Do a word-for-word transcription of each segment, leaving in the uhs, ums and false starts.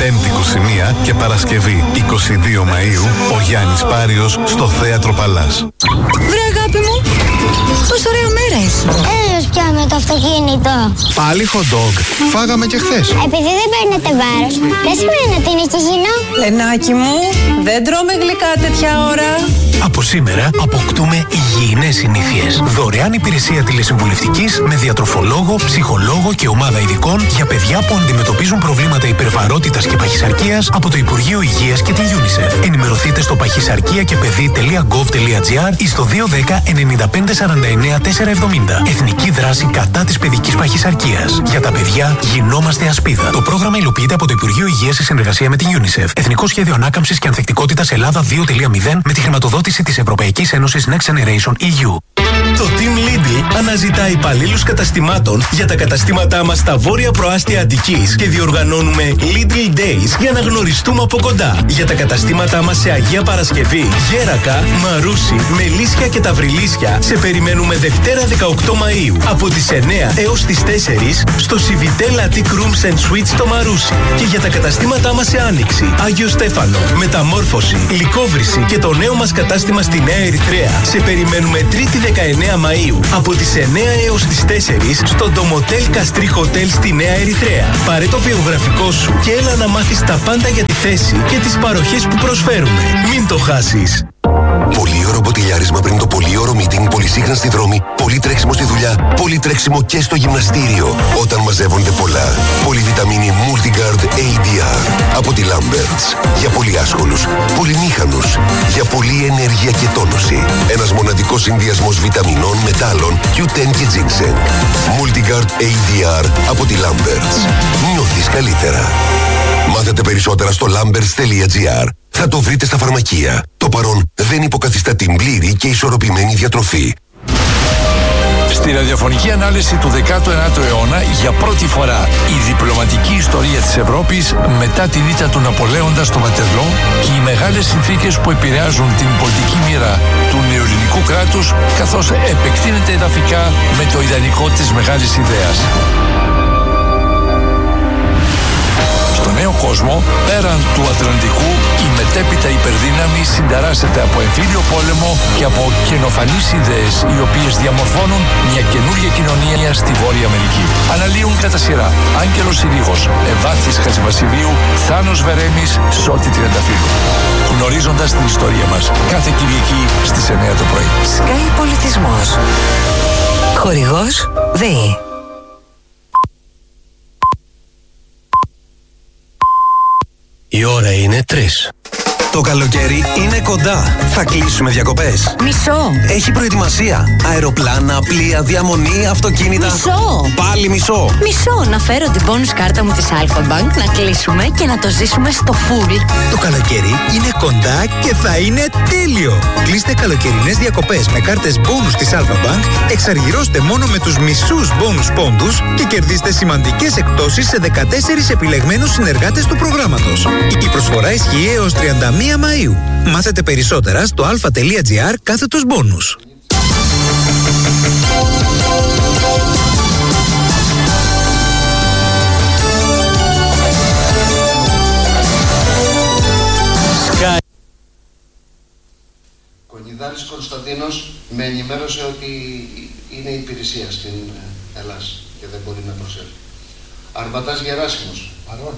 Πέμπτη είκοσι μία και Παρασκευή είκοσι δύο Μαΐου ο Γιάννης Πάριος στο Θέατρο Παλάς. Βρε αγάπη μου, πόσο ωραία μέρα έχει. Έλεος πια με το αυτοκίνητο. Πάλι hot dog. Φάγαμε και χθες. Επειδή δεν παίρνετε βάρος, δεν σημαίνει ότι είναι χυζινό. Λενάκι μου, δεν τρώμε γλυκά τέτοια ώρα. Από σήμερα αποκτούμε υγιεινές συνήθειες. Δωρεάν υπηρεσία τηλεσυμβουλευτικής με διατροφολόγο, ψυχολόγο και ομάδα ειδικών για παιδιά που αντιμετωπίζουν προβλήματα υπερβαρότητας και παχυσαρκίας από το Υπουργείο Υγείας και την UNICEF. Ενημερωθείτε στο παχυσαρκία-και-παιδί τελεία γκοβ τελεία τζι άρ ή στο δύο ένα μηδέν εννιά πέντε σαράντα εννιά τετρακόσια εβδομήντα. Εθνική δράση κατά της παιδικής παχυσαρκίας. Για τα παιδιά γινόμαστε ασπίδα. Το πρόγραμμα υλοποιείται από το Υπουργείο Υγείας σε συνεργασία με την UNICEF. Εθνικό Σχέδιο Ανάκαμψης και Ανθεκτικότητας Ελλάδα δύο κόμμα μηδέν με τη χρηματοδότηση της Ευρωπαϊκής Ένωσης Next Generation ι γιου. Το Team Lidl αναζητά υπαλλήλους καταστημάτων για τα καταστήματά μας στα βόρεια προάστια Αττικής και διοργανώνουμε Lidl Days για να γνωριστούμε από κοντά. Για τα καταστήματά μας σε Αγία Παρασκευή, Γέρακα, Μαρούσι, Μελίσια και Ταυριλίσια σε περιμένουμε Δευτέρα δεκαοκτώ Μαΐου από τις εννιά έως τις τέσσερις στο Civitel Attic Rooms and Suites στο Μαρούσι. Και για τα καταστήματά μας σε Άνοιξη, Άγιο Στέφανο, Μεταμόρφωση, Λυκόβρηση και το νέο μας κατάστημα στη Νέα Ερυθρέα σε περιμένουμε Τρίτη δεκαεννέα Μαΐου από τις εννιά έως τις τέσσερις στο Ντομοτέλ Καστρί Hotel στη Νέα Ερυθρέα. Πάρε το βιογραφικό σου και έλα να μάθεις τα πάντα για τη θέση και τις παροχές που προσφέρουμε. Μην το χάσεις. Πολύ ωραίο μποτιλιάρισμα πριν το πολύ ωραίο meeting, πολύ σύγχρονη στη δρόμη, πολύ τρέξιμο στη δουλειά, πολύ τρέξιμο και στο γυμναστήριο. Όταν μαζεύονται πολλά. Πολυβιταμίνη Multigard έι ντι αρ από τη Lamberts. Για πολύ άσχολους, πολυμήχανους, για πολλή ενέργεια και τόνωση. Ένας μοναδικός συνδυασμός βιταμινών, μετάλλων, κιου τεν και ginseng. Multigard έι ντι αρ από τη Lamberts. Νιώθεις καλύτερα. Μάθετε περισσότερα στο lamberts τελεία τζι άρ. Θα το βρείτε στα φαρμακεία. Το παρόν δεν υποκαθιστά την πλήρη και ισορροπημένη διατροφή. Στη ραδιοφωνική ανάλυση του δέκατου ένατου αιώνα, για πρώτη φορά η διπλωματική ιστορία της Ευρώπης μετά την ήττα του Ναπολέοντα στο Βατερλό και οι μεγάλες συνθήκες που επηρεάζουν την πολιτική μοίρα του νεοελληνικού κράτους, καθώς επεκτείνεται εδαφικά με το ιδανικό της μεγάλης ιδέας. Στο νέο κόσμο, πέραν του Ατλαντικού, η μετέπειτα υπερδύναμη συνταράσσεται από εμφύλιο πόλεμο και από καινοφανείς ιδέες, οι οποίες διαμορφώνουν μια καινούργια κοινωνία στη Βόρεια Αμερική. Αναλύουν κατά σειρά Άγγελος Συρίγος, Ευάθης Χατζηβασιλείου, Θάνος Βερέμης, Σώτη Τριανταφύλου. Γνωρίζοντας την ιστορία μας, κάθε Κυριακή στις εννιά το πρωί. Sky Πολιτισμός. Χορηγός ΔΕΗ. Η ώρα είναι τρεις. Το καλοκαίρι είναι κοντά. Θα κλείσουμε διακοπές. Μισό. Έχει προετοιμασία. Αεροπλάνα, πλοία, διαμονή, αυτοκίνητα. Μισό. Πάλι μισό. Μισό. Να φέρω την bonus κάρτα μου της Alpha Bank, να κλείσουμε και να το ζήσουμε στο full. Το καλοκαίρι είναι κοντά και θα είναι τέλειο. Κλείστε καλοκαιρινές διακοπές με κάρτες bonus της Alpha Bank, εξαργυρώστε μόνο με τους μισούς bonus πόντους και κερδίστε σημαντικές εκπτώσεις σε δεκατέσσερις επιλεγμένους συνεργάτες του προγράμματος. Η προσφορά ισχύει έως τριάντα μία Μαΐου. Μάθετε περισσότερα στο αλφα τελεία τζι άρ κάθετος bonus. Κονιδάρης Κωνσταντίνος με ενημέρωσε ότι είναι υπηρεσία στην Ελλάδα και δεν μπορεί να προσέλθει. Αρβατάς Γεράσιμος, παρόν.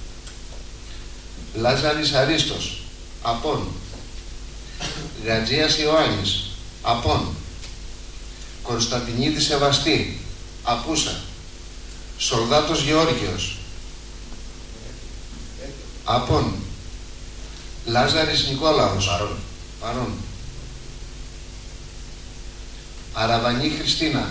Λάζαρης Αρίστος, απόν. Γατζίας Ιωάννης, απόν. Κωνσταντινίδης Σεβαστή, απούσα. Σολδάτος Γεώργιος, απόν. Λάζαρης Νικόλαος, παρόν. παρόν. Αραβανή Χριστίνα,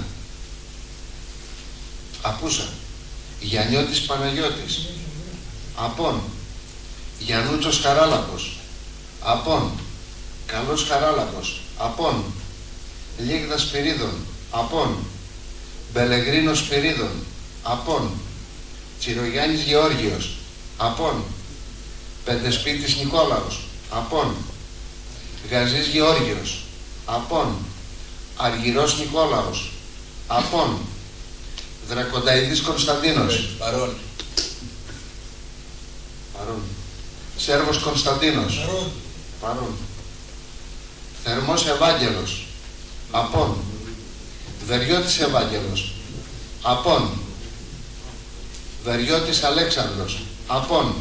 απούσα. Γιαννιώτης Παναγιώτης, απόν. Γιαννούτσος Χαράλαπος, απόν. Καλός Χαράλαπος, απόν. Λίγδα Σπυρίδων, απόν. Μπελεγρίνος Σπυρίδων, απόν. Τσιρογιάννης Γεώργιος, απόν. Πεντεσπίτης Νικόλαος, απόν. Γαζής Γεώργιος, απόν. Αργυρός Νικόλαος, απόν. Δρακονταίδης Κωνσταντίνος, παρόν. Παρόν. Σέρβος Κωνσταντίνος. Παρόν. Παρόν. Θερμός Ευάγγελος. Απόν. Βεριώτης Ευάγγελος. Απόν. Βεριώτης Αλέξανδρος. Απόν.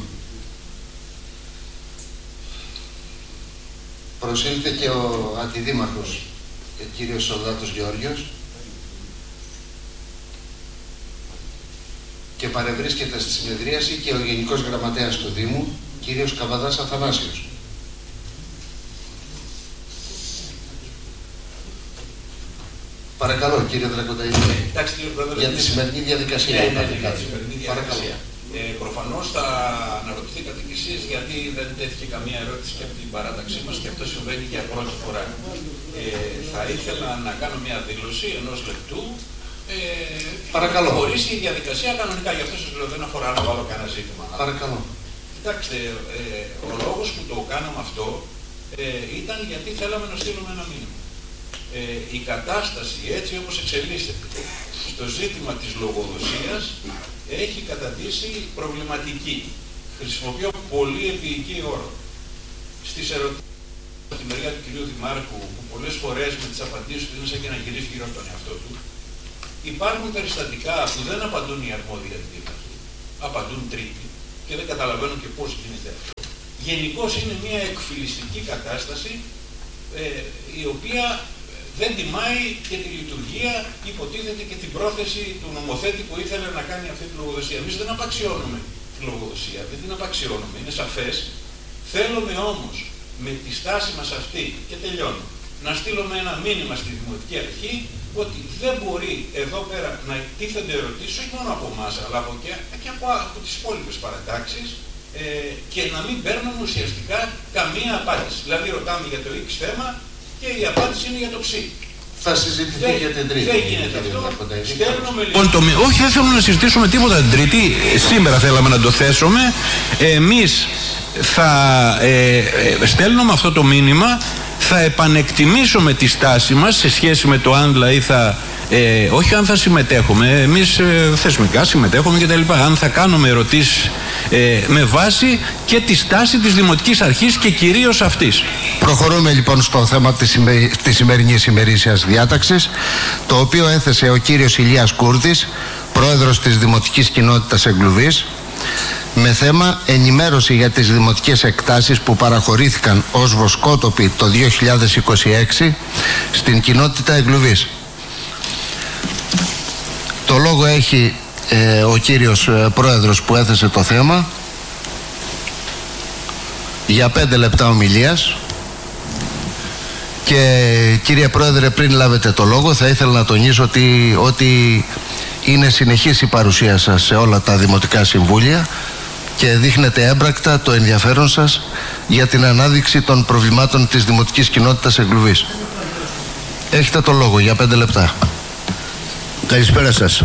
Προσήλθε και ο αντιδήμαρχος, ο κύριος Σολδάτος Γεώργιος, και παρευρίσκεται στη συνεδρίαση και ο Γενικός Γραμματέας του Δήμου, κύριος Καβαδάς Αθανάσιος. Παρακαλώ, κύριε Δρακονταϊδη, για τη σημερινή διαδικασία. Ναι, ναι, για τη σημερινή διαδικασία. Ε, προφανώς θα αναρωτηθήκατε κι εσείς γιατί δεν τέθηκε καμία ερώτηση και από την παράταξή μας και αυτό συμβαίνει για πρώτη φορά. Ε, θα ήθελα να κάνω μια δήλωση ενός λεπτού. Ε, Παρακαλώ. Χωρίς η διαδικασία κανονικά, γι' αυτό σας λέω δεν αφορά να βάλω κανένα ζήτημα. Παρακαλώ. Κοιτάξτε, ε, ο λόγος που το κάναμε αυτό ε, ήταν γιατί θέλαμε να στείλουμε ένα μήνυμα. Ε, η κατάσταση έτσι όπως εξελίσσεται στο ζήτημα της λογοδοσίας έχει καταντήσει προβληματική. Χρησιμοποιώ πολύ επίοικη όρο. Στις ερωτήσεις από τη μεριά του κυρίου Δημάρχου, που πολλές φορές με τις απαντήσεις του είναι σαν και να γυρίσει γύρω από τον εαυτό του, υπάρχουν περιστατικά που δεν απαντούν οι αρμόδιοι αντίδραση, απαντούν τρίτη και δεν καταλαβαίνουν και πώς γίνεται αυτό. Γενικώς είναι μια εκφυλιστική κατάσταση ε, η οποία δεν τιμάει και τη λειτουργία, υποτίθεται και την πρόθεση του νομοθέτη που ήθελε να κάνει αυτή τη λογοδοσία. Εμείς δεν απαξιώνουμε τη λογοδοσία, δεν την απαξιώνουμε, είναι σαφές. Θέλουμε όμως με τη στάση μας αυτή, και τελειώνω, να στείλουμε ένα μήνυμα στη Δημοτική Αρχή ότι δεν μπορεί εδώ πέρα να τίθενται ερωτήσεις όχι μόνο από εμάς, αλλά από και, και από, από τις υπόλοιπες παρατάξεις ε, και να μην παίρνουμε ουσιαστικά καμία απάντηση. Δηλαδή ρωτάμε για το X θέμα και η απάντηση είναι για το ψ. Θα συζητηθεί για την Τρίτη. Δεν γίνεται αυτό. Στέλνουμε λοιπόν, το, όχι, δεν θέλουμε να συζητήσουμε τίποτα την Τρίτη. Σήμερα θέλαμε να το θέσουμε. Εμείς θα ε, ε, στέλνουμε αυτό το μήνυμα. Θα επανεκτιμήσουμε τη στάση μας σε σχέση με το αν δηλαδή θα, ε, όχι αν θα συμμετέχουμε, εμείς ε, θεσμικά συμμετέχουμε και τα λοιπά, αν θα κάνουμε ερωτήσεις ε, με βάση και τη στάση της Δημοτικής Αρχής και κυρίως αυτής. Προχωρούμε λοιπόν στο θέμα της, σημερι... της σημερινής ημερήσιας διάταξης, το οποίο έθεσε ο κύριος Ηλίας Κούρδης, πρόεδρος της Δημοτικής Κοινότητας Εγκλουβής, με θέμα ενημέρωση για τις δημοτικές εκτάσεις που παραχωρήθηκαν ως βοσκότοποι το δύο χιλιάδες είκοσι έξι στην κοινότητα Εγκλουβής. Το λόγο έχει ε, ο κύριος ε, πρόεδρος που έθεσε το θέμα για πέντε λεπτά ομιλίας. Και κύριε πρόεδρε, πριν λάβετε το λόγο, θα ήθελα να τονίσω ότι, ότι είναι συνεχής η παρουσία σας σε όλα τα δημοτικά συμβούλια και δείχνετε έμπρακτα το ενδιαφέρον σας για την ανάδειξη των προβλημάτων της Δημοτικής Κοινότητας Εγκλουβής. Έχετε το λόγο για πέντε λεπτά. Καλησπέρα σας.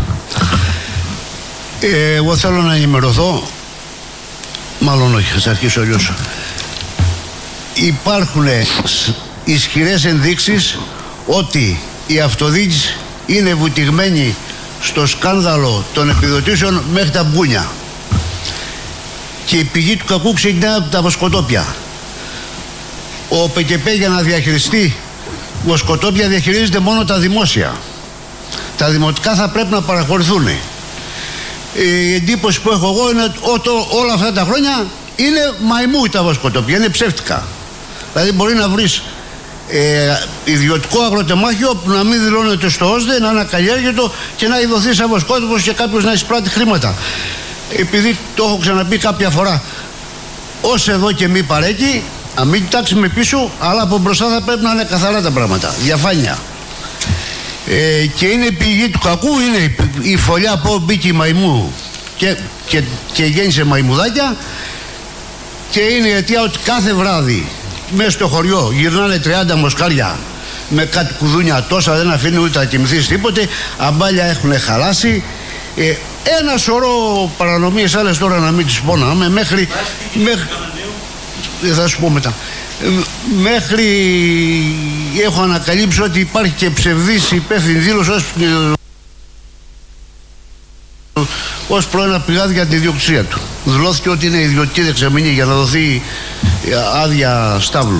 Ε, εγώ θέλω να ενημερωθώ, μάλλον όχι, θα αρχίσω αλλιώς. Υπάρχουν ισχυρές ενδείξεις ότι η αυτοδιοίκηση είναι βουτυγμένη στο σκάνδαλο των επιδοτήσεων μέχρι τα μπούνια. Και η πηγή του κακού ξεκινά από τα βοσκοτόπια. Ο ΠΚΠ για να διαχειριστεί βοσκοτόπια διαχειρίζεται μόνο τα δημόσια. Τα δημοτικά θα πρέπει να παραχωρηθούν. Η εντύπωση που έχω εγώ είναι ότι όλα αυτά τα χρόνια είναι μαϊμού τα βοσκοτόπια, είναι ψεύτικα. Δηλαδή μπορεί να βρεις ε, ιδιωτικό αγροτεμάχιο που να μην δηλώνεται στο ΩΣΔΕ, να είναι ακαλλιέργητο και να ειδωθεί σαν βοσκότοπος και κάποιος να εισπράττει χρήματα. Επειδή το έχω ξαναπεί κάποια φορά, ως εδώ και μη παρέκει, να μην κοιτάξουμε πίσω, αλλά από μπροστά θα πρέπει να είναι καθαρά τα πράγματα, διαφάνεια. Ε, και είναι η πηγή του κακού, είναι η φωλιά που μπήκε η μαϊμού και, και, και γέννησε μαϊμουδάκια, και είναι η αιτία ότι κάθε βράδυ μέσα στο χωριό γυρνάνε τριάντα μοσκάρια με κάτι κουδούνια τόσα, δεν αφήνουν ούτε να κοιμηθείς τίποτε, αμπάλια έχουν χαλάσει. Ε, ένα σωρό παρανομίες άλλες τώρα να μην τις πονάμε μέχρι, μέχρι θα σου πω μετά ε, μέχρι έχω ανακαλύψει ότι υπάρχει και ψευδής υπεύθυνη δήλωση ως, ως πρώην πηγάδι για την ιδιοκτησία του. δηλώθηκε ότι είναι ιδιωτική δεξαμενή για να δοθεί άδεια στάβλου.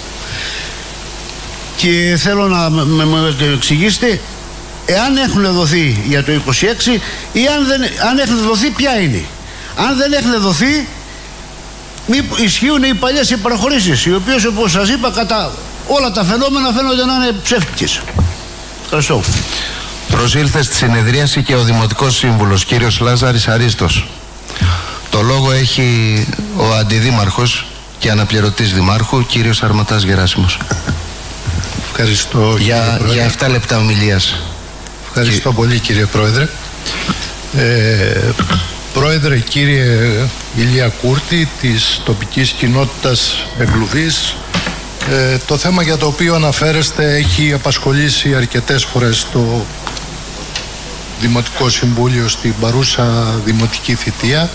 Και θέλω να με εξηγήσετε εάν έχουν δοθεί για το είκοσι έξι ή αν, δεν, αν έχουν δοθεί ποια είναι. Αν δεν έχουν δοθεί, μη ισχύουν οι παλιές οι παραχωρήσεις, οι οποίες, όπως σας είπα, κατά όλα τα φαινόμενα φαίνονται να είναι ψεύτικες. Ευχαριστώ. Προσήλθε στη συνεδρίαση και ο Δημοτικός Σύμβουλος, κύριος Λάζαρης Αρίστος. Το λόγο έχει ο Αντιδήμαρχος και αναπληρωτής Δημάρχου, κύριος Αρματάς Γεράσιμος. Ευχαριστώ, για, για επτά λεπτά ομιλίας. Ευχαριστώ Κι... πολύ, κύριε Πρόεδρε. Ε, Πρόεδρε, κύριε Ηλία Κούρτη της τοπικής κοινότητας Εγκλουβής, ε, το θέμα για το οποίο αναφέρεστε έχει απασχολήσει αρκετές φορές το Δημοτικό Συμβούλιο στην παρούσα δημοτική θητεία.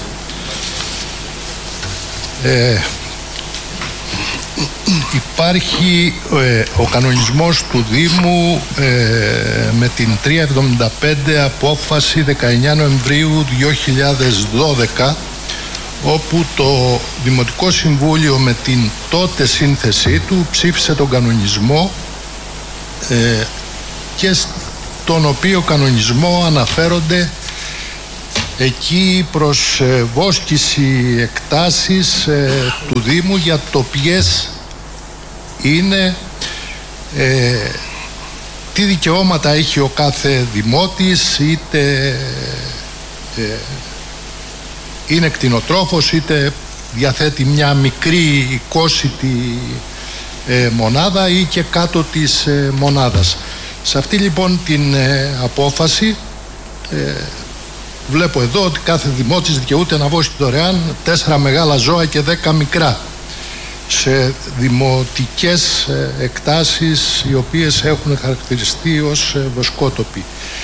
Ε, υπάρχει ε, ο κανονισμός του Δήμου ε, με την τριακόσια εβδομήντα πέντε απόφαση δεκαεννέα Νοεμβρίου δύο χιλιάδες δώδεκα, όπου το Δημοτικό Συμβούλιο με την τότε σύνθεσή του ψήφισε τον κανονισμό ε, και στον οποίο κανονισμό αναφέρονται εκεί προς ε, βόσκηση εκτάσεις ε, του Δήμου για το ποιες είναι, ε, τι δικαιώματα έχει ο κάθε δημότης, είτε ε, είναι κτηνοτρόφος, είτε διαθέτει μια μικρή οικόσιτη ε, μονάδα ή και κάτω της ε, μονάδας. Σε αυτή λοιπόν την ε, απόφαση ε, βλέπω εδώ ότι κάθε δημότης δικαιούται να βόσκει δωρεάν τέσσερα μεγάλα ζώα και δέκα μικρά σε δημοτικές ε, εκτάσεις οι οποίες έχουν χαρακτηριστεί ως ε, βοσκότοποι.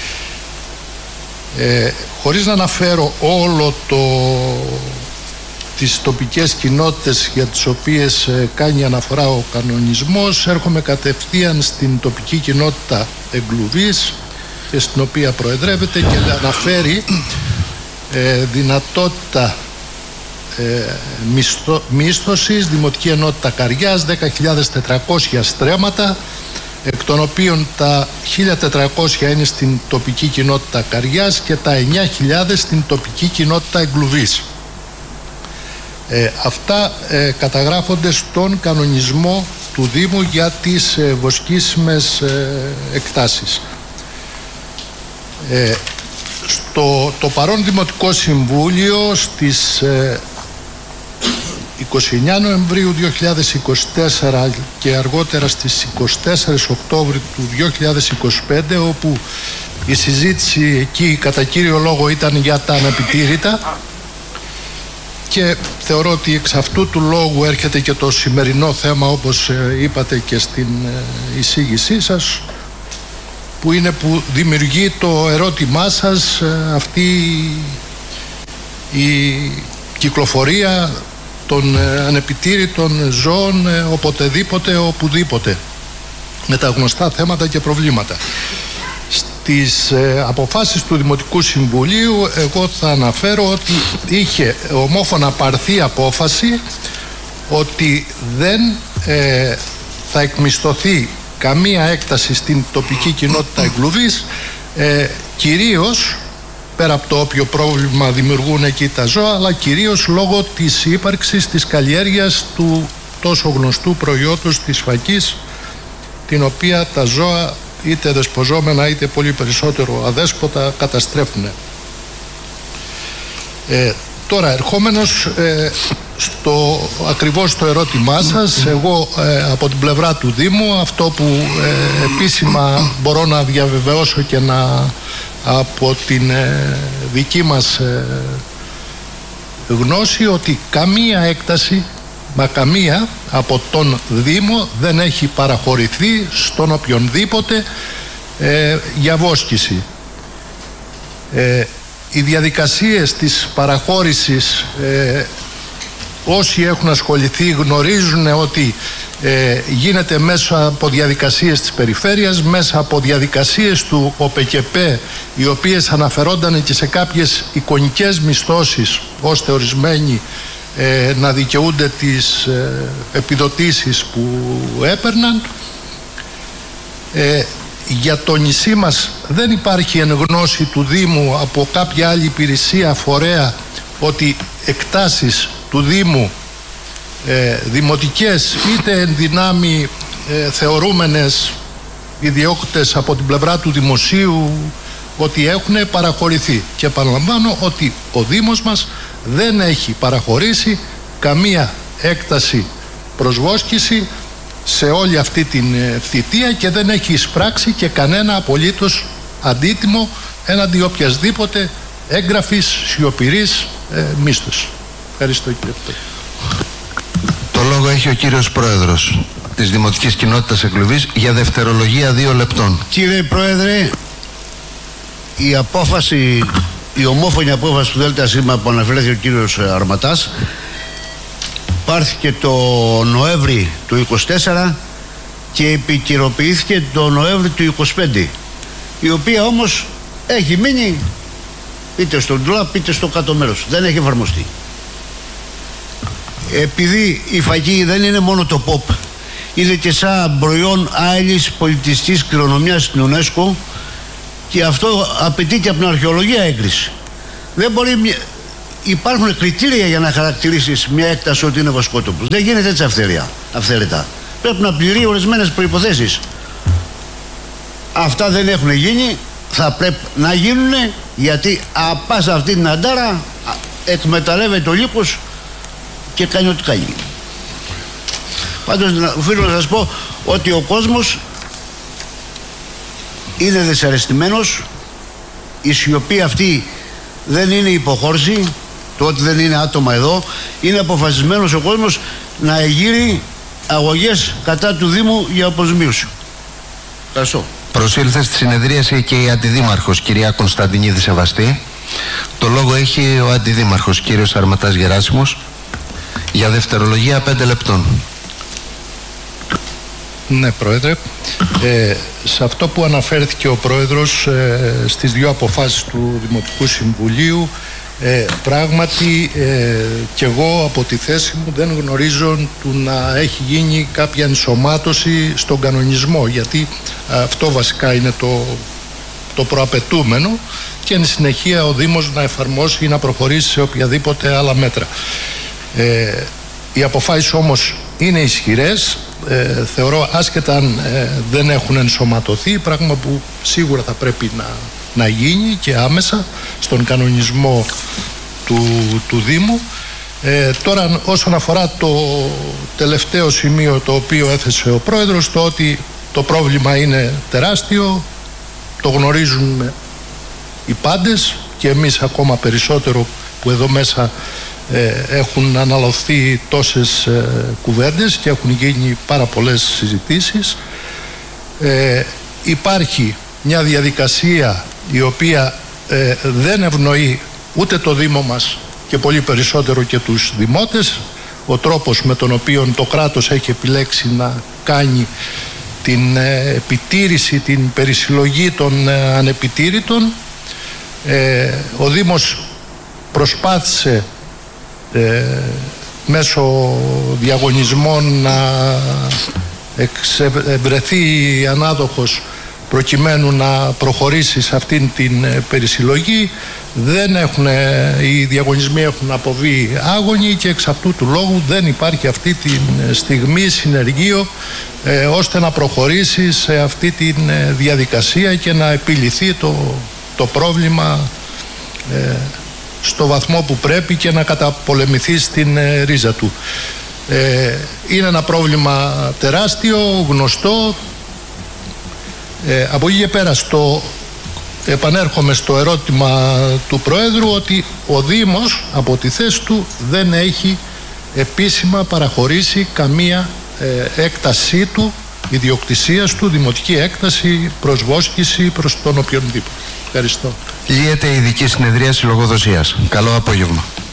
Ε, χωρίς να αναφέρω όλο το τις τοπικές κοινότητες για τις οποίες ε, κάνει αναφορά ο κανονισμός, έρχομαι κατευθείαν στην τοπική κοινότητα Εγκλουβής και στην οποία προεδρεύεται και αναφέρει ε, δυνατότητα ε, μισθω, μίσθωσης, Δημοτική Ενότητα Καριάς, δέκα χιλιάδες τετρακόσια στρέμματα, εκ των οποίων τα χίλια τετρακόσια είναι στην τοπική κοινότητα Καριάς και τα εννιά χιλιάδες στην τοπική κοινότητα Εγκλουβής. Ε, αυτά ε, καταγράφονται στον κανονισμό του Δήμου για τις ε, βοσκήσιμες ε, εκτάσεις. Ε, στο το παρόν Δημοτικό Συμβούλιο στις ε, είκοσι εννέα Νοεμβρίου δύο χιλιάδες είκοσι τέσσερα και αργότερα στις είκοσι τέσσερις Οκτώβρη του δύο χιλιάδες είκοσι πέντε, όπου η συζήτηση εκεί κατά κύριο λόγο ήταν για τα ανεπιτήρητα, και θεωρώ ότι εξ αυτού του λόγου έρχεται και το σημερινό θέμα, όπως είπατε και στην εισήγησή σας, που είναι που δημιουργεί το ερώτημά σας αυτή η κυκλοφορία των ανεπιτήρητων ζώων οποτεδήποτε, οπουδήποτε, με τα γνωστά θέματα και προβλήματα. Στις ε, αποφάσεις του Δημοτικού Συμβουλίου εγώ θα αναφέρω ότι είχε ομόφωνα πάρθει απόφαση ότι δεν ε, θα εκμισθωθεί καμία έκταση στην τοπική κοινότητα Εγκλουβής, ε, κυρίως πέρα από το όποιο πρόβλημα δημιουργούν εκεί τα ζώα, αλλά κυρίως λόγω της ύπαρξης της καλλιέργειας του τόσο γνωστού προϊόντος της φακής, την οποία τα ζώα είτε δεσποζόμενα είτε πολύ περισσότερο αδέσποτα καταστρέφουν. Ε, τώρα ερχόμενος ε, στο ακριβώς στο ερώτημά σας, εγώ ε, από την πλευρά του Δήμου αυτό που ε, επίσημα μπορώ να διαβεβαιώσω και να από την ε, δική μας ε, γνώση, ότι καμία έκταση, μα καμία από τον Δήμο δεν έχει παραχωρηθεί στον οποιονδήποτε ε, για βόσκηση. Ε, οι διαδικασίες της παραχώρησης ε, όσοι έχουν ασχοληθεί γνωρίζουν ότι ε, γίνεται μέσα από διαδικασίες της περιφέρειας, μέσα από διαδικασίες του ΟΠΕΚΕΠΕ, οι οποίες αναφερόνταν και σε κάποιες εικονικές μισθώσεις, ώστε ορισμένοι ε, να δικαιούνται τις ε, επιδοτήσεις που έπαιρναν. Ε, για το νησί μας δεν υπάρχει εν γνώση του Δήμου από κάποια άλλη υπηρεσία, φορέα, ότι εκτάσεις του Δήμου ε, δημοτικές είτε εν δυνάμει ε, θεωρούμενες ιδιόκτες από την πλευρά του δημοσίου, ότι έχουν παραχωρηθεί. Και επαναλαμβάνω ότι ο Δήμος μας δεν έχει παραχωρήσει καμία έκταση προσβόσκηση σε όλη αυτή την θητεία και δεν έχει εισπράξει και κανένα απολύτως αντίτιμο έναντι οποιασδήποτε έγγραφης σιωπηρής ε, μίσθωση. Ευχαριστώ, κύριε Πρόεδρε. Το λόγο έχει ο κύριος Πρόεδρος της Δημοτικής Κοινότητας Εγκλουβής για δευτερολογία δύο λεπτών. Κύριε Πρόεδρε, η απόφαση, η ομόφωνη απόφαση του ΔΣ που αναφέρθηκε ο κύριος Αρματάς πάρθηκε το Νοέμβρη του είκοσι τέσσερα και επικυροποιήθηκε το Νοέμβρη του είκοσι πέντε, η οποία όμως έχει μείνει είτε στον ντουλάπ είτε στο κάτω μέρος, δεν έχει εφαρμοστεί. Επειδή η φαγή δεν είναι μόνο το ποπ, είναι και σαν προϊόν άειλης πολιτιστικής κληρονομιάς στην UNESCO και αυτό απαιτεί και από την αρχαιολογία έγκριση. Δεν μπορεί, υπάρχουν κριτήρια για να χαρακτηρίσεις μια έκταση ότι είναι βοσκότοπος. Δεν γίνεται έτσι αυθαίρετα. Πρέπει να πληρεί ορισμένες προϋποθέσεις. Αυτά δεν έχουν γίνει, θα πρέπει να γίνουν, γιατί απά αυτή την αντάρα εκμεταλλεύεται ο λύκος και κάνει ό,τι κάνει. Πάντως οφείλω να σας πω ότι ο κόσμος είναι δυσαρεστημένος. Η σιωπή αυτή δεν είναι υποχώρηση, το ότι δεν είναι άτομα εδώ. Είναι αποφασισμένος ο κόσμος να εγείρει αγωγές κατά του Δήμου για αποζημίωση. Ευχαριστώ. Προσήλθε στη συνεδρίαση και η Αντιδήμαρχος κυρία Κωνσταντινίδη Σεβαστή. Το λόγο έχει ο Αντιδήμαρχος κύριος Αρματάς Γεράσιμος για δευτερολογία πέντε λεπτών. Ναι, Πρόεδρε. Ε, σε αυτό που αναφέρθηκε ο Πρόεδρος ε, στις δύο αποφάσεις του Δημοτικού Συμβουλίου, ε, πράγματι ε, και εγώ από τη θέση μου δεν γνωρίζω του να έχει γίνει κάποια ενσωμάτωση στον κανονισμό, γιατί αυτό βασικά είναι το, το προαπαιτούμενο και εν συνεχεία ο Δήμος να εφαρμόσει ή να προχωρήσει σε οποιαδήποτε άλλα μέτρα. Ε, οι αποφάσεις όμως είναι ισχυρές, ε, θεωρώ, άσχετα αν ε, δεν έχουν ενσωματωθεί, πράγμα που σίγουρα θα πρέπει να, να γίνει και άμεσα στον κανονισμό του, του Δήμου. Ε, τώρα όσον αφορά το τελευταίο σημείο το οποίο έθεσε ο Πρόεδρος, το ότι το πρόβλημα είναι τεράστιο, το γνωρίζουν οι πάντες και εμείς ακόμα περισσότερο που εδώ μέσα ε, έχουν αναλωθεί τόσες ε, κουβέντες και έχουν γίνει πάρα πολλές συζητήσεις. Ε, υπάρχει μια διαδικασία η οποία ε, δεν ευνοεί ούτε το Δήμο μας και πολύ περισσότερο και τους δημότες. Ο τρόπος με τον οποίο το κράτος έχει επιλέξει να κάνει την ε, επιτήρηση, την περισυλλογή των ε, ανεπιτήρητων. Ε, ο Δήμος προσπάθησε ε, μέσω διαγωνισμών να εξευρεθεί ανάδοχος προκειμένου να προχωρήσει σε αυτήν την περισυλλογή. Δεν έχουν, οι διαγωνισμοί έχουν αποβεί άγωνοι και εξ αυτού του λόγου δεν υπάρχει αυτή τη στιγμή συνεργείο ε, ώστε να προχωρήσει σε αυτή τη διαδικασία και να επιληθεί το, το πρόβλημα ε, στο βαθμό που πρέπει και να καταπολεμηθεί στην ε, ρίζα του. Ε, είναι ένα πρόβλημα τεράστιο, γνωστό. Ε, από εκεί και πέρα στο, επανέρχομαι στο ερώτημα του Προέδρου ότι ο Δήμος από τη θέση του δεν έχει επίσημα παραχωρήσει καμία ε, έκτασή του, ιδιοκτησίας του, δημοτική έκταση, προσβόσκηση προς τον οποιονδήποτε. Ευχαριστώ. Λύεται η ειδική συνεδρίαση λογοδοσίας. Καλό απόγευμα.